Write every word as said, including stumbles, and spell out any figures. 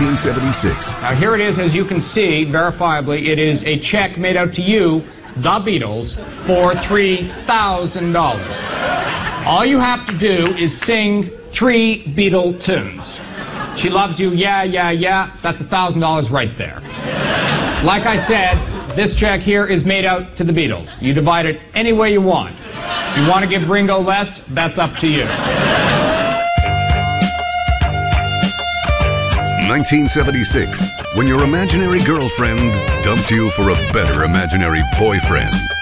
nineteen seventy-six. Now here it is, as you can see, verifiably, it is a check made out to you, the Beatles, for three thousand dollars. All you have to do is sing three Beatle tunes. She Loves You, Yeah, Yeah, Yeah, that's one thousand dollars right there. Like I said, this check here is made out to the Beatles. You divide it any way you want. If you want to give Ringo less, that's up to you. nineteen seventy-six, when your imaginary girlfriend dumped you for a better imaginary boyfriend.